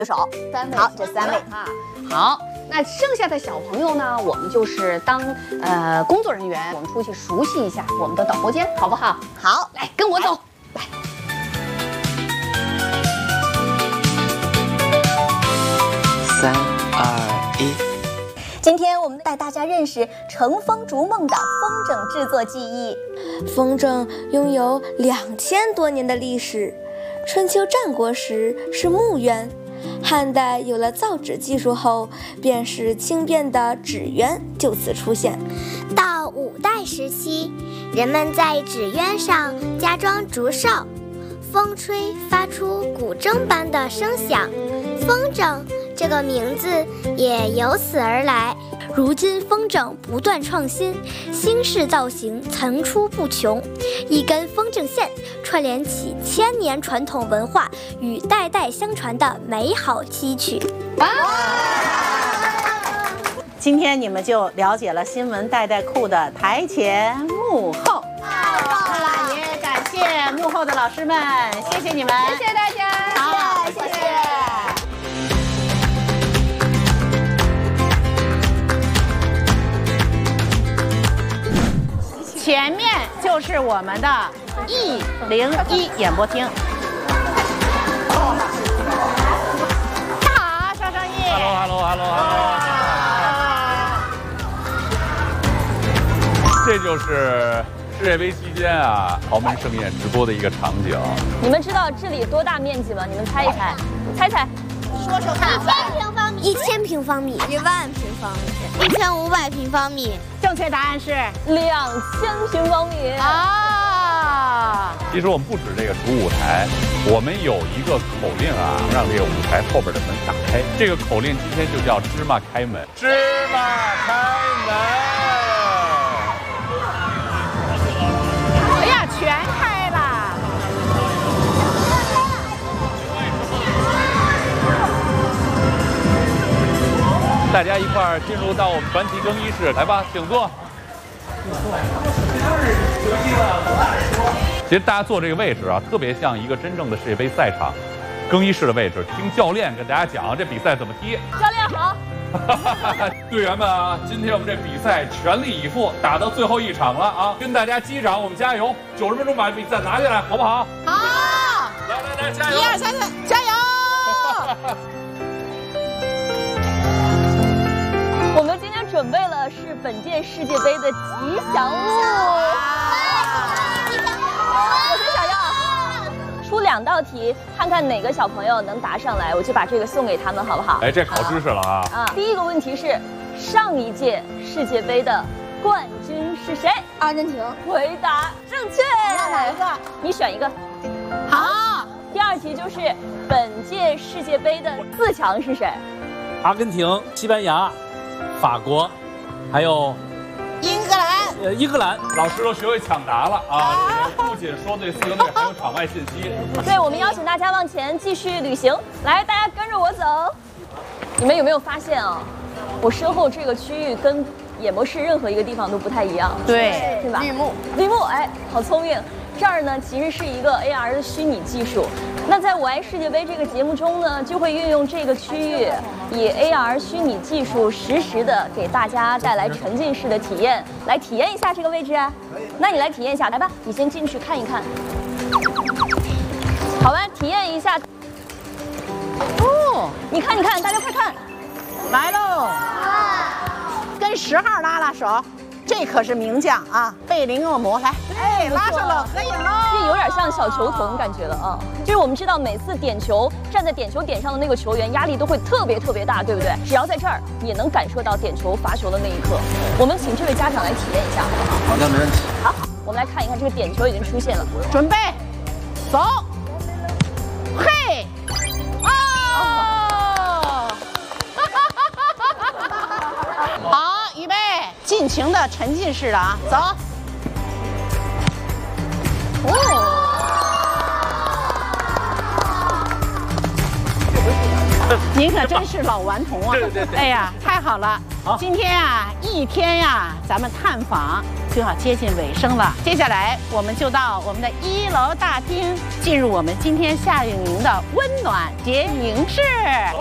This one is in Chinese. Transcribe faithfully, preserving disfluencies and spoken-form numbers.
手。 三位， 好，这三位啊，好。那剩下的小朋友呢，我们就是当呃工作人员，我们出去熟悉一下我们的导播间，好不好？ 好， 来跟我走，来。 三二一。 今天我们带大家认识乘风逐梦的风筝制作技艺。 风筝拥有两千多年的历史，春秋战国时是木鸢，汉代有了造纸技术后，便是轻便的纸鸢就此出现。 到五代时期，人们在纸鸢上加装竹哨，风吹发出古筝般的声响，风筝这个名字也由此而来。如今风筝不断创新，新式造型层出不穷，一根风筝线串联起千年传统文化与代代相传的美好期曲。 哇！ 今天你们就了解了新闻代代库的台前幕后。 太棒了！ 也感谢幕后的老师们，谢谢你们， 谢谢大家， 好， 谢谢。 前面就是我们的一零一演播厅。好，邵正义。 Hello，Hello，Hello，Hello。这就是世界杯期间啊，豪门盛宴直播的一个场景。 你们知道这里多大面积吗？你们猜一猜，猜猜。 说说看。一千平方米，一万平方米，一千五百平方米。 正确答案是两千平方米啊！ 其实我们不止这个主舞台，我们有一个口令啊，让这个舞台后边的门打开。这个口令今天就叫芝麻开门。芝麻开门！ 哎呀，全开了！ 大家一块儿进入到我们传奇更衣室，来吧，请坐。其实大家坐这个位置啊，特别像一个真正的世界杯赛场，更衣室的位置，听教练跟大家讲这比赛怎么踢。 教练好。 队员们啊，今天我们这比赛全力以赴，打到最后一场了啊！跟大家击掌，我们加油！九十分钟把比赛拿下来，好不好？ 好， 来来来，加油！ 一二三四，加油！ 我们今天准备了是本届世界杯的吉祥物。我先想要出两道题，看看哪个小朋友能答上来，我就把这个送给他们，好不好？ 哎，这考知识了啊！ 啊，第一个问题是上一届世界杯的冠军是谁？ 阿根廷。 回答正确。 哪一个？ 你选一个。 好。 第二题就是本届世界杯的四强是谁？ 阿根廷、西班牙、法国，还有英格兰。 呃，英格兰。 老师都学会抢答了啊！不仅说对四个队，还有场外信息。 对，我们邀请大家往前继续旅行，来，大家跟着我走。你们有没有发现啊？我身后这个区域跟演播室任何一个地方都不太一样， 对， 对吧？ 绿幕， 绿幕，哎，好聪明。这儿呢，其实是一个 A R 的虚拟技术。那在我爱世界杯这个节目中呢，就会运用这个区域，以 A R 虚拟技术实时的给大家带来沉浸式的体验，来体验一下这个位置啊。那你来体验一下，来吧，你先进去看一看。好吧，体验一下。 哦， 你看，你看，大家快看， 来喽！跟十号拉拉手。这可是名将啊，贝林厄姆，来，哎，拉上了，合影喽！ 这有点像小球童感觉了啊。就是我们知道，每次点球站在点球点上的那个球员压力都会特别特别大，对不对？只要在这儿，也能感受到点球罚球的那一刻。我们请这位家长来体验一下，好不好？ 好的，没问题。 好，我们来看一看这个点球已经出现了， 准备，走，嘿，哦，好，预备。尽情的沉浸式的啊，走！哦，您可真是老顽童啊！ 对对对， 哎呀，太好了！今天啊，一天呀，咱们探访就要接近尾声了。接下来我们就到我们的一楼大厅，进入我们今天夏令营的温暖结营式。